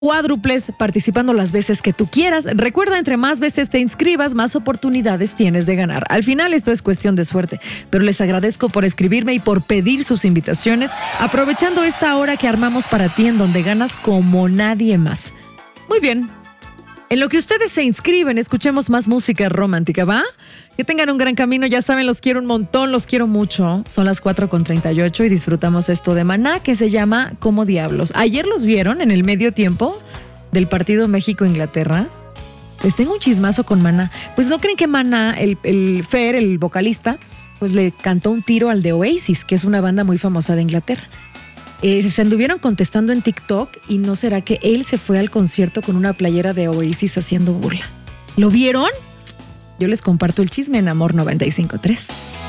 cuádruples participando las veces que tú quieras. Recuerda, entre más veces te inscribas, más oportunidades tienes de ganar. Al final esto es cuestión de suerte, pero les agradezco por escribirme y por pedir sus invitaciones, aprovechando esta hora que armamos para ti en donde ganas como nadie más. Muy bien. En lo que ustedes se inscriben, escuchemos más música romántica, ¿va? Que tengan un gran camino, ya saben, los quiero un montón, los quiero mucho. Son las 4:38 y disfrutamos esto de Maná, que se llama Como Diablos. Ayer los vieron en el medio tiempo del partido México-Inglaterra. Les tengo un chismazo con Maná. Pues no creen que Maná, el Fer, el vocalista, pues le cantó un tiro al de Oasis, que es una banda muy famosa de Inglaterra. Se anduvieron contestando en TikTok y no será que él se fue al concierto con una playera de Oasis haciendo burla. ¿Lo vieron? Yo les comparto el chisme en Amor 95.3.